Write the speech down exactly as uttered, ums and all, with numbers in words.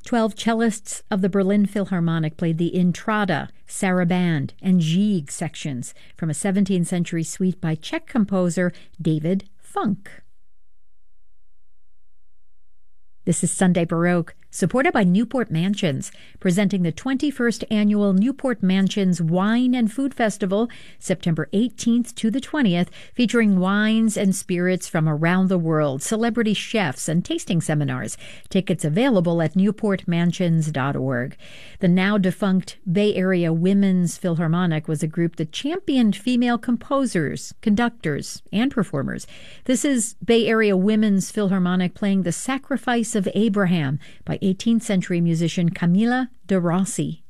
Twelve cellists of the Berlin Philharmonic played the Intrada, Sarabande, and Gigue sections from a seventeenth century suite by Czech composer David Funk. This is Sunday Baroque, supported by Newport Mansions, presenting the twenty-first Annual Newport Mansions Wine and Food Festival, September eighteenth to the twentieth, featuring wines and spirits from around the world, celebrity chefs, and tasting seminars. Tickets available at newport mansions dot org. The now-defunct Bay Area Women's Philharmonic was a group that championed female composers, conductors, and performers. This is Bay Area Women's Philharmonic playing The Sacrifice of Abraham by eighteenth century musician Camilla de Rossi.